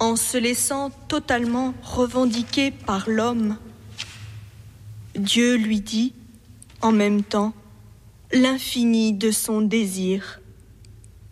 en se laissant totalement revendiquer par l'homme. Dieu lui dit, en même temps, l'infini de son désir.